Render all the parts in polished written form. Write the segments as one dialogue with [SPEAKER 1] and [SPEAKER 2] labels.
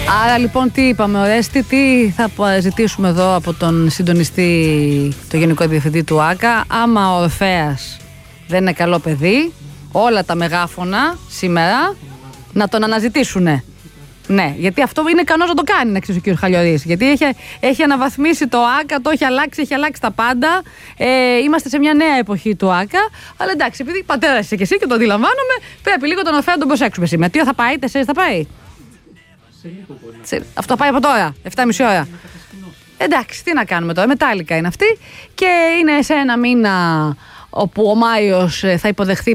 [SPEAKER 1] Άρα λοιπόν τι είπαμε, Ορέστη, τι θα ζητήσουμε εδώ από τον συντονιστή, το Γενικό Διευθυντή του ΆΚΑ? Άμα ο Ορφέας δεν είναι καλό παιδί, όλα τα μεγάφωνα σήμερα να τον αναζητήσουνε. Ναι, γιατί αυτό είναι ικανός να το κάνει, να ξέρει ο κ. Χαλιορής. Γιατί έχει αναβαθμίσει το ΆΚΑ, το έχει αλλάξει τα πάντα. Είμαστε σε μια νέα εποχή του ΆΚΑ. Αλλά εντάξει, επειδή πατέρας είσαι και εσύ και το αντιλαμβάνομαι, πρέπει λίγο τον Ορφέα να τον προσέξουμε σήμερα. Τι θα πάει, 4 θα πάει? Αυτό θα πάει από τώρα, 7,5 ώρα. Εντάξει, τι να κάνουμε τώρα, μετάλλικα είναι αυτή. Και είναι σε ένα μήνα όπου ο Μάιος θα υποδεχθεί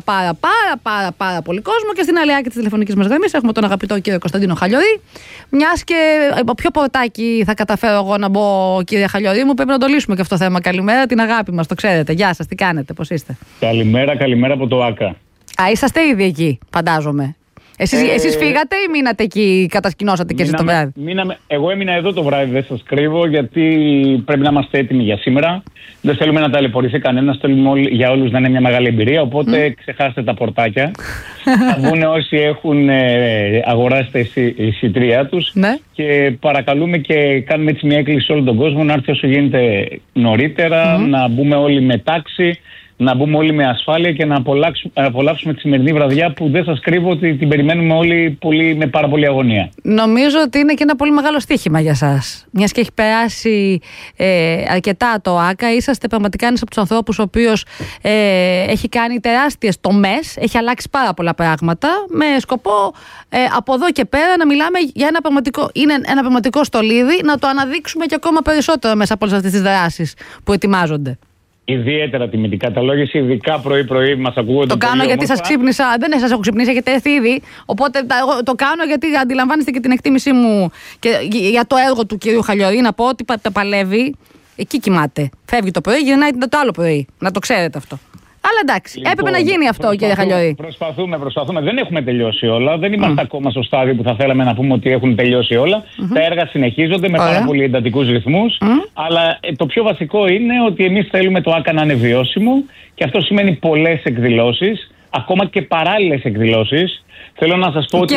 [SPEAKER 1] πάρα πολύ κόσμο, και στην άλλη άκρη της τηλεφωνικής μας γραμμής έχουμε τον αγαπητό κύριο Κωνσταντίνο Χαλιορή. Μιας και από ποιο πορτάκι θα καταφέρω εγώ να μπω, κύριε Χαλιορή μου, πρέπει να το λύσουμε και αυτό το θέμα. Καλημέρα, την αγάπη μας, το ξέρετε. Γεια σας, τι κάνετε, πώς είστε?
[SPEAKER 2] Καλημέρα από το ΆΚΑ.
[SPEAKER 1] Είσαστε ήδη εκεί, φαντάζομαι. Εσείς φύγατε ή μείνατε εκεί, κατασκηνώσατε και εσείς το βράδυ?
[SPEAKER 2] Εγώ έμεινα εδώ το βράδυ, δεν σας κρύβω, γιατί πρέπει να είμαστε έτοιμοι για σήμερα. Δεν θέλουμε να ταλαιπωρήσει κανένας, θέλουμε για όλους να είναι μια μεγάλη εμπειρία. Οπότε ξεχάστε τα πορτάκια. Θα βγουν όσοι έχουν αγοράσει τα εισιτήριά τους.
[SPEAKER 1] Ναι.
[SPEAKER 2] Και παρακαλούμε και κάνουμε έτσι μια έκκληση σε όλο τον κόσμο να έρθει όσο γίνεται νωρίτερα, να μπούμε όλοι με τάξη, να μπούμε όλοι με ασφάλεια και να απολαύσουμε τη σημερινή βραδιά που δεν σας κρύβω ότι την περιμένουμε όλοι με πάρα πολύ αγωνία. Νομίζω
[SPEAKER 1] ότι είναι και ένα πολύ μεγάλο στοίχημα για σας. Μιας και έχει περάσει αρκετά το ΆΚΑ, είσαστε πραγματικά ένας από τους ανθρώπους ο οποίος έχει κάνει τεράστιες τομές, έχει αλλάξει πάρα πολλά πράγματα με σκοπό από εδώ και πέρα να μιλάμε για ένα πραγματικό στολίδι, να το αναδείξουμε και ακόμα περισσότερο μέσα από όλες αυτές τις δράσεις που ετοιμάζονται.
[SPEAKER 2] Ιδιαίτερα τιμητικά τα λόγια, ειδικά πρωί-πρωί μας ακούγονται.
[SPEAKER 1] Το κάνω γιατί σας ξύπνησα. Δεν σας έχω ξυπνήσει, έχετε έρθει ήδη. Οπότε το κάνω γιατί αντιλαμβάνεστε και την εκτίμησή μου και για το έργο του κυρίου Χαλιορή. Να πω ότι παλεύει. Εκεί κοιμάται. Φεύγει το πρωί, γυρνάει το άλλο πρωί. Να το ξέρετε αυτό. Αλλά εντάξει, έπρεπε να γίνει αυτό, κύριε Χαλιορή.
[SPEAKER 2] Προσπαθούμε. Δεν έχουμε τελειώσει όλα. Δεν είμαστε ακόμα στο στάδιο που θα θέλαμε να πούμε ότι έχουν τελειώσει όλα. Τα έργα συνεχίζονται με πάρα πολύ εντατικούς ρυθμούς. Αλλά το πιο βασικό είναι ότι εμείς θέλουμε το ΆΚΑ να είναι βιώσιμο, και αυτό σημαίνει πολλές εκδηλώσεις, ακόμα και παράλληλες εκδηλώσεις. Θέλω να σας πω ότι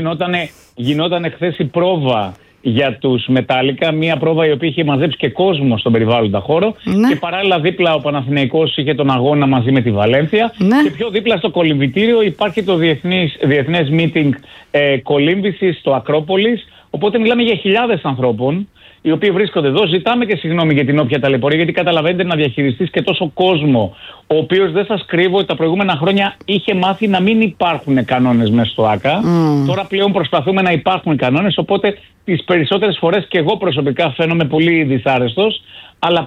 [SPEAKER 2] γινόταν χθες η πρόβα για τους Μετάλλικα, μια πρόβα η οποία είχε μαζέψει και κόσμο στον περιβάλλοντα χώρο, και παράλληλα δίπλα ο Παναθηναϊκός είχε τον αγώνα μαζί με τη Βαλένθια, και πιο δίπλα στο κολυμβητήριο υπάρχει το διεθνές meeting κολύμβησης στο Ακρόπολης, οπότε μιλάμε για χιλιάδες ανθρώπων οι οποίοι βρίσκονται εδώ. Ζητάμε και συγγνώμη για την όποια ταλαιπωρία, γιατί καταλαβαίνετε να διαχειριστείς και τόσο κόσμο, ο οποίος, δεν σας κρύβω, ότι τα προηγούμενα χρόνια είχε μάθει να μην υπάρχουν κανόνες μέσα στο ΆΚΑ. Τώρα πλέον προσπαθούμε να υπάρχουν κανόνες, οπότε τις περισσότερες φορές και εγώ προσωπικά φαίνομαι πολύ δυσάρεστος, αλλά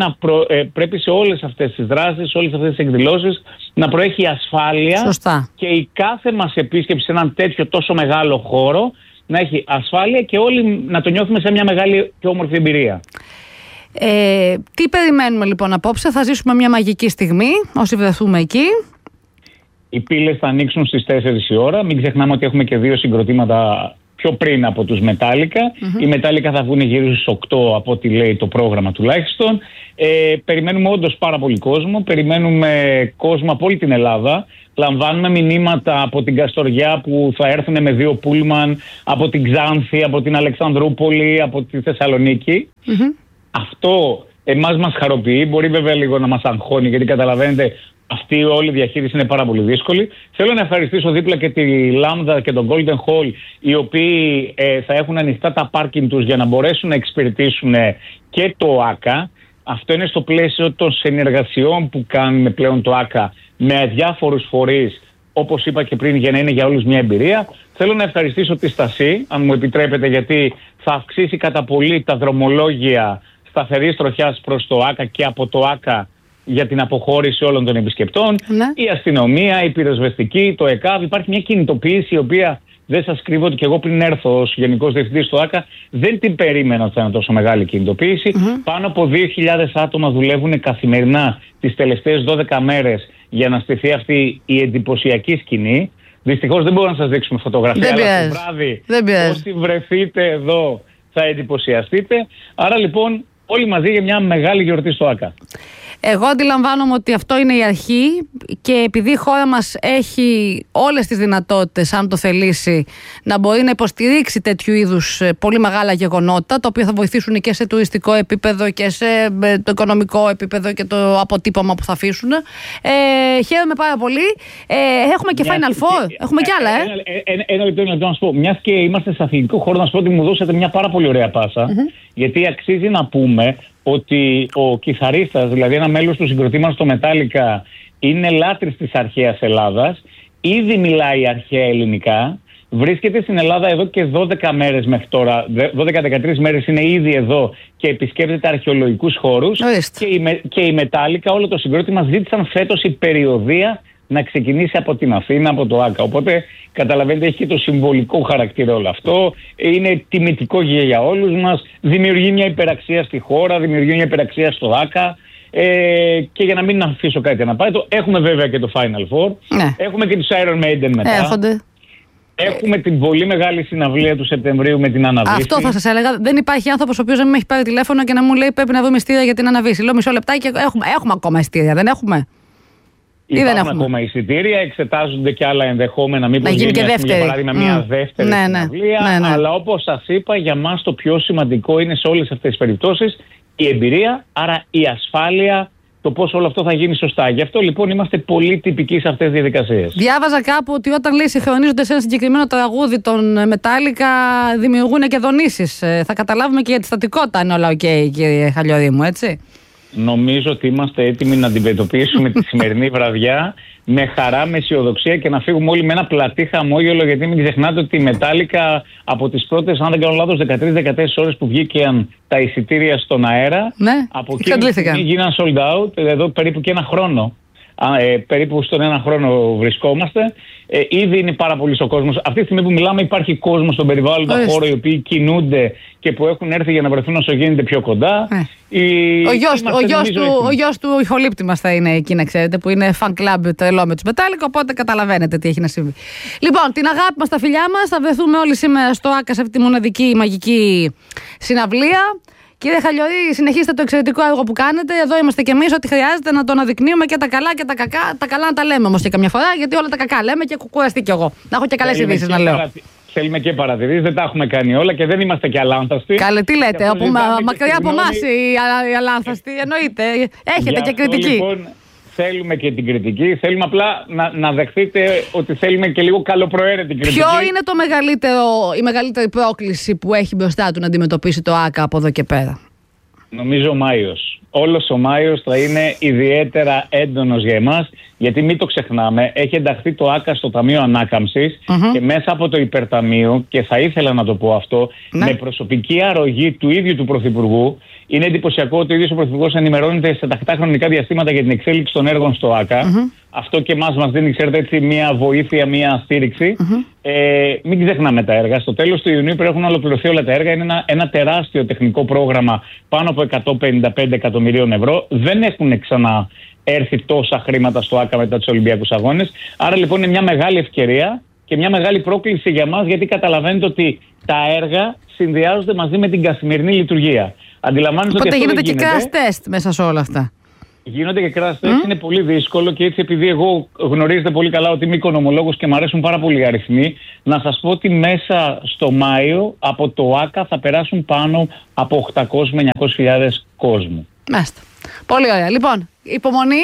[SPEAKER 2] πρέπει σε όλες αυτές τις δράσεις, σε όλες αυτές τις εκδηλώσεις να προέχει ασφάλεια.
[SPEAKER 1] Σωστά.
[SPEAKER 2] Και η κάθε μας επίσκεψη σε έναν τέτοιο τόσο μεγάλο χώρο να έχει ασφάλεια και όλοι να το νιώθουμε σε μια μεγάλη και όμορφη εμπειρία.
[SPEAKER 1] Τι περιμένουμε λοιπόν απόψε? Θα ζήσουμε μια μαγική στιγμή όσοι βρεθούμε εκεί.
[SPEAKER 2] Οι πύλες θα ανοίξουν στις 4 η ώρα. Μην ξεχνάμε ότι έχουμε και 2 συγκροτήματα πιο πριν από τους Μετάλλικα. Οι Μετάλλικα θα βγουν γύρω στις 8 από ό,τι λέει το πρόγραμμα τουλάχιστον. Περιμένουμε όντως πάρα πολύ κόσμο. Περιμένουμε κόσμο από όλη την Ελλάδα. Λαμβάνουμε μηνύματα από την Καστοριά που θα έρθουν με 2 πούλμαν, από την Ξάνθη, από την Αλεξανδρούπολη, από τη Θεσσαλονίκη. Αυτό εμάς μας χαροποιεί. Μπορεί βέβαια λίγο να μας αγχώνει, γιατί καταλαβαίνετε αυτή όλη η διαχείριση είναι πάρα πολύ δύσκολη. Θέλω να ευχαριστήσω δίπλα και τη Λάμδα και τον Golden Hall, οι οποίοι θα έχουν ανοιχτά τα πάρκινγκ τους για να μπορέσουν να εξυπηρετήσουν και το ΆΚΑ. Αυτό είναι στο πλαίσιο των συνεργασιών που κάνουμε πλέον το ΆΚΑ με διάφορους φορείς, όπως είπα και πριν, για να είναι για όλους μια εμπειρία. Θέλω να ευχαριστήσω τη Στασή, αν μου επιτρέπετε, γιατί θα αυξήσει κατά πολύ τα δρομολόγια σταθερής τροχιάς προς το ΆΚΑ και από το ΆΚΑ για την αποχώρηση όλων των επισκεπτών. Η αστυνομία, η πυροσβεστική, το ΕΚΑΒ. Υπάρχει μια κινητοποίηση η οποία, δεν σας κρύβω ότι και εγώ πριν έρθω ως Γενικός Διευθυντής στο ΆΚΑ δεν την περίμενα ότι θα είναι τόσο μεγάλη κινητοποίηση. Πάνω από 2.000 άτομα δουλεύουν καθημερινά τις τελευταίες 12 μέρες για να στηθεί αυτή η εντυπωσιακή σκηνή. Δυστυχώς δεν μπορούμε να σας δείξουμε φωτογραφία, αλλά το βράδυ όσοι βρεθείτε εδώ θα εντυπωσιαστείτε. Άρα λοιπόν όλοι μαζί για μια μεγάλη γιορτή στο ΆΚΑ.
[SPEAKER 1] Εγώ αντιλαμβάνομαι ότι αυτό είναι η αρχή και επειδή η χώρα μας έχει όλες τις δυνατότητες, αν το θελήσει, να μπορεί να υποστηρίξει τέτοιου είδους πολύ μεγάλα γεγονότα, τα οποία θα βοηθήσουν και σε τουριστικό επίπεδο και σε το οικονομικό επίπεδο και το αποτύπωμα που θα αφήσουν. Χαίρομαι πάρα πολύ. Έχουμε και Final Four. Έχουμε κι άλλα,
[SPEAKER 2] Ένα λεπτό να σου πω. Μιας και είμαστε σε αθλητικό χώρο, να σου πω ότι μου δώσατε μια πάρα πολύ ωραία πάσα. Γιατί αξίζει να πούμε ότι ο κιθαρίστας, δηλαδή ένα μέλος του συγκροτήματος στο Metallica, είναι λάτρης της αρχαίας Ελλάδας. Ήδη μιλάει αρχαία ελληνικά. Βρίσκεται στην Ελλάδα εδώ και 12 μέρες μέχρι τώρα. 12-13 μέρες είναι ήδη εδώ και επισκέπτεται αρχαιολογικούς χώρους. Και η Metallica, όλο το συγκρότημα, ζήτησαν φέτος η περιοδεία να ξεκινήσει από την Αθήνα, από το ΆΚΑ. Οπότε καταλαβαίνετε, έχει και το συμβολικό χαρακτήρα όλο αυτό. Είναι τιμητικό για όλους μας. Δημιουργεί μια υπεραξία στη χώρα, δημιουργεί μια υπεραξία στο ΆΚΑ. Και για να μην αφήσω κάτι να πάει, έχουμε βέβαια και το Final Four. Ναι. Έχουμε και τους Iron Maiden μετά.
[SPEAKER 1] Έχονται.
[SPEAKER 2] Έχουμε την πολύ μεγάλη συναυλία του Σεπτεμβρίου με την Αναβίση.
[SPEAKER 1] Αυτό θα σας έλεγα. Δεν υπάρχει άνθρωπος ο οποίος να μην με έχει πάρει τηλέφωνο και να μου λέει πρέπει να βρούμε ειστήρια για την Αναβίση. Λέω μισό λεπτάκι, έχουμε ακόμα ειστήρια, δεν έχουμε?
[SPEAKER 2] Υπάρχουν ακόμα εισιτήρια, εξετάζονται και άλλα ενδεχόμενα. Μήπως γίνει και δεύτερη. Για παράδειγμα, μια δεύτερη συναυλία. Αλλά όπως σας είπα, για μας το πιο σημαντικό είναι σε όλες αυτές τις περιπτώσεις η εμπειρία, άρα η ασφάλεια, το πώς όλο αυτό θα γίνει σωστά. Γι' αυτό λοιπόν είμαστε πολύ τυπικοί σε αυτές τις διαδικασίες.
[SPEAKER 1] Διάβαζα κάπου ότι όταν λέει συγχρονίζονται σε ένα συγκεκριμένο τραγούδι των Metallica, δημιουργούν και δονήσεις. Θα καταλάβουμε και για τη στατικότητα, αν όλα οκ, κύριε Χαλιορί μου, έτσι.
[SPEAKER 2] Νομίζω ότι είμαστε έτοιμοι να αντιμετωπίσουμε τη σημερινή βραδιά με χαρά, με αισιοδοξία και να φύγουμε όλοι με ένα πλατή χαμόγελο, γιατί μην ξεχνάτε ότι η Metallica από τις πρώτες, αν δεν κάνω λάθος, 13-14 ώρες που βγήκαν τα εισιτήρια στον αέρα, από εκεί γίναν sold out, εδώ περίπου και ένα χρόνο. Περίπου στον ένα χρόνο βρισκόμαστε. Ήδη είναι πάρα πολύ ο κόσμος. Αυτή τη στιγμή που μιλάμε, υπάρχει κόσμος στον περιβάλλοντα χώρο, οι οποίοι κινούνται και που έχουν έρθει για να βρεθούν όσο γίνεται πιο κοντά.
[SPEAKER 1] Ο γιος του ηχολήπτη μας θα είναι εκεί, να ξέρετε, που είναι fan club τρελό με τους Metallica, οπότε καταλαβαίνετε τι έχει να συμβεί. Λοιπόν, την αγάπη μας, τα φιλιά μας. Θα βρεθούμε όλοι σήμερα στο ΆΚΑ σε αυτή τη μοναδική μαγική συναυλία. Κύριε Χαλιορί, συνεχίστε το εξαιρετικό έργο που κάνετε. Εδώ είμαστε κι εμείς, ό,τι χρειάζεται να το αναδεικνύουμε και τα καλά και τα κακά. Τα καλά να τα λέμε όμως και καμιά φορά, γιατί όλα τα κακά λέμε και κουραστεί κι εγώ. Να έχω και καλές ειδήσεις να λέω.
[SPEAKER 2] Θέλουμε και παρατηρήσεις, δεν τα έχουμε κάνει όλα και δεν είμαστε και αλάνθαστοι.
[SPEAKER 1] Καλέ, τι λέτε, μακριά από εμάς οι αλάνθαστοι, εννοείται. Έχετε και κριτική.
[SPEAKER 2] Λοιπόν, θέλουμε και την κριτική. Θέλουμε απλά να δεχτείτε ότι θέλουμε και λίγο καλοπροαίρετη κριτική.
[SPEAKER 1] Ποιο είναι η μεγαλύτερη πρόκληση που έχει μπροστά του να αντιμετωπίσει το ΆΚΑ από εδώ και πέρα?
[SPEAKER 2] Νομίζω ο Μάιος. Όλος ο Μάιος θα είναι ιδιαίτερα έντονος για εμάς, γιατί μην το ξεχνάμε, έχει ενταχθεί το ΆΚΑ στο Ταμείο Ανάκαμψης και μέσα από το Υπερταμείο, και θα ήθελα να το πω αυτό, με προσωπική αρρωγή του ίδιου του Πρωθυπουργού. Είναι εντυπωσιακό ότι ο ίδιος ο Πρωθυπουργός ενημερώνεται σε τακτά χρονικά διαστήματα για την εξέλιξη των έργων στο ΆΚΑ. Αυτό και μας δίνει, ξέρετε, έτσι, μια βοήθεια, μια στήριξη. Μην ξεχνάμε τα έργα. Στο τέλος του Ιουνίου πρέπει να έχουν ολοκληρωθεί όλα τα έργα. Είναι ένα τεράστιο τεχνικό πρόγραμμα, πάνω από 155 εκατομμυρίων ευρώ. Δεν έχουν ξαναέρθει τόσα χρήματα στο ΆΚΑ μετά τους Ολυμπιακούς Αγώνες. Άρα λοιπόν είναι μια μεγάλη ευκαιρία και μια μεγάλη πρόκληση για μας, γιατί καταλαβαίνετε ότι τα έργα συνδυάζονται μαζί με την καθημερινή λειτουργία.
[SPEAKER 1] Οπότε γίνεται και crash test μέσα σε όλα αυτά.
[SPEAKER 2] Γίνονται και crash test, είναι πολύ δύσκολο, και έτσι, επειδή εγώ γνωρίζετε πολύ καλά ότι είμαι οικονομολόγος και μου αρέσουν πάρα πολύ οι αριθμοί, να σας πω ότι μέσα στο Μάιο από το ΆΚΑ θα περάσουν πάνω από 800 με 900.000 κόσμου.
[SPEAKER 1] Μάλιστα. Πολύ ωραία. Λοιπόν, υπομονή.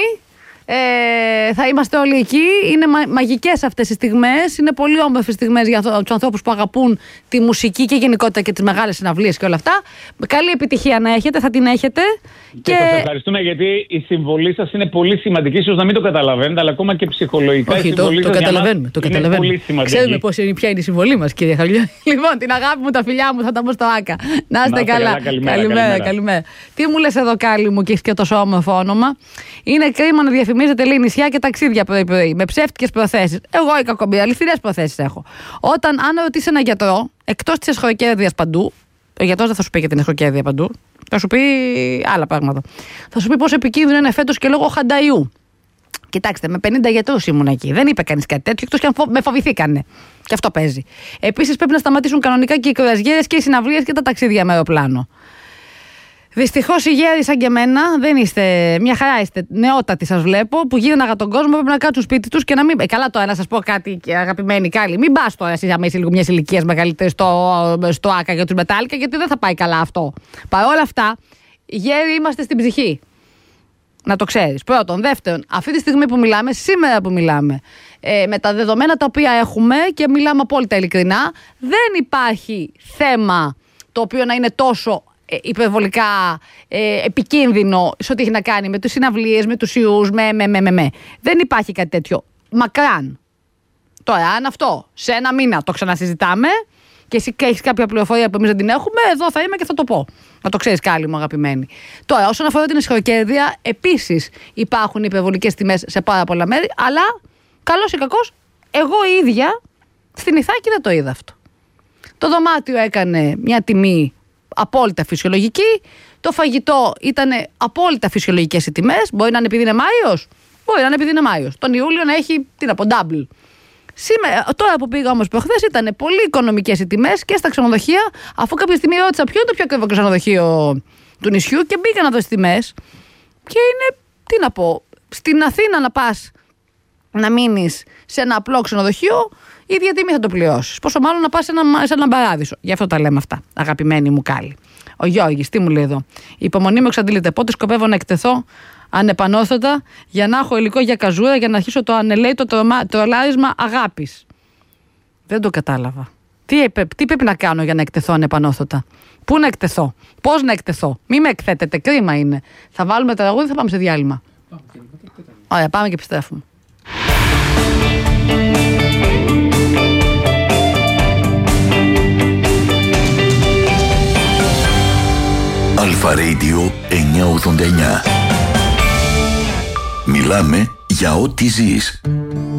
[SPEAKER 1] Θα είμαστε όλοι εκεί. Είναι μαγικές αυτές οι στιγμές. Είναι πολύ όμορφες στιγμές για τους ανθρώπους που αγαπούν τη μουσική και γενικότερα και τις μεγάλες συναυλίες και όλα αυτά. Καλή επιτυχία να έχετε, θα την έχετε.
[SPEAKER 2] Και σας ευχαριστούμε, γιατί η συμβολή σας είναι πολύ σημαντική. Ίσως να μην το καταλαβαίνετε, αλλά ακόμα και ψυχολογικά.
[SPEAKER 1] Όχι, το καταλαβαίνουμε. Είναι πολύ σημαντική. Ξέρουμε ποια είναι η συμβολή μας, κύριε Χαλιορί. Λοιπόν, την αγάπη μου, τα φιλιά μου, θα τα πω στο ΆΚΑ. Να είστε καλά. Καλημέρα. Τι μου λες εδώ, Κάλλη μου, και έχεις και τόσο όμορφο όνομα? Είναι κρίμα να διαφημίζετε, λέει, νησιά και ταξίδια πρωί-πρωί με ψεύτικες προθέσεις. Εγώ η κακομπία, αληθινές προθέσεις έχω. Αν ρωτήσει έναν γιατρό, εκτός της εσχροκέρδειας παντού, ο γιατρός δεν θα σου πει για την εσχροκέρδεια παντού, θα σου πει άλλα πράγματα. Θα σου πει πόσο επικίνδυνο είναι φέτος και λόγω χανταϊού. Κοιτάξτε, με 50 γιατρούς ήμουν εκεί. Δεν είπε κανείς κάτι τέτοιο, εκτός και αν με φοβηθήκανε. Και αυτό παίζει. Επίσης, πρέπει να σταματήσουν κανονικά και οι κρουαζιέρες και οι συναυλίες και τα ταξίδια με αεροπλάνο. Δυστυχώς οι γέροι σαν και εμένα δεν είστε. Μια χαρά είστε. Νεότατοι σας βλέπω που γύρναγα τον κόσμο. Πρέπει να κάτσουν σπίτι τους και να μην. Καλά, τώρα να σας πω κάτι, αγαπημένοι κάλλοι. Μην πας τώρα εσείς άμα είσαι λίγο μια ηλικία μεγαλύτερη στο ΆΚΑ για τους μετάλλικα, γιατί δεν θα πάει καλά αυτό. Παρ' όλα αυτά, γέροι είμαστε στην ψυχή. Να το ξέρεις. Πρώτον. Δεύτερον, αυτή τη στιγμή που μιλάμε, σήμερα που μιλάμε, με τα δεδομένα τα οποία έχουμε και μιλάμε απόλυτα ειλικρινά, δεν υπάρχει θέμα το οποίο να είναι τόσο υπερβολικά επικίνδυνο σε ό,τι έχει να κάνει με τις συναυλίες, με τους ιούς, Δεν υπάρχει κάτι τέτοιο. Μακράν. Τώρα, αν αυτό σε ένα μήνα το ξανασυζητάμε και εσύ έχεις κάποια πληροφορία που εμείς δεν την έχουμε, εδώ θα είμαι και θα το πω. Να το ξέρεις, Κάλλη μου, αγαπημένη. Τώρα, όσον αφορά την ισχυροκέρδεια, επίσης υπάρχουν υπερβολικές τιμές σε πάρα πολλά μέρη, αλλά καλώς ή κακώς, εγώ η ίδια στην Ιθάκη δεν το είδα αυτό. Το δωμάτιο έκανε μια τιμή απόλυτα φυσιολογική. Το φαγητό ήταν απόλυτα φυσιολογικές οι τιμές. Μπορεί να είναι επειδή είναι Μάιος. Μπορεί να είναι επειδή είναι Μάιος. Τον Ιούλιο να έχει, τι να πω, double. Σήμερα, τώρα που πήγα όμως προχθές, ήταν πολύ οικονομικές οι τιμές και στα ξενοδοχεία. Αφού κάποια στιγμή ρώτησα ποιο είναι το πιο ακριβό ξενοδοχείο του νησιού και μπήκα να δω τις τιμές. Και είναι, τι να πω, στην Αθήνα να πας να μείνεις σε ένα απλό ξενοδοχείο, η ίδια τιμή θα το πληρώσεις. Πόσο μάλλον να πας σε έναν παράδεισο. Γι' αυτό τα λέμε αυτά, αγαπημένη μου Κάλλη. Ο Γιώργης, τι μου λέει εδώ. Η υπομονή μου εξαντλείται. Πότε σκοπεύω να εκτεθώ ανεπανόρθωτα για να έχω υλικό για καζούρα για να αρχίσω το ανελαίτο τρολάρισμα αγάπης. Δεν το κατάλαβα. Τι πρέπει να κάνω για να εκτεθώ ανεπανόρθωτα? Πού να εκτεθώ? Πώς να εκτεθώ? Μη με εκθέτετε, κρίμα είναι. Θα βάλουμε τραγούδι, θα πάμε σε διάλειμμα. Ωραία, πάμε και επιστρέφουμε.
[SPEAKER 3] Αλφα Radio 989. Μιλάμε για ό,τι ζεις.